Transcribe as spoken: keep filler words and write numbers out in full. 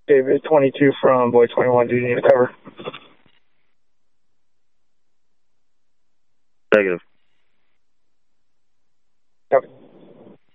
David twenty-two from Boy twenty-one, do you need to cover? Negative. Copy.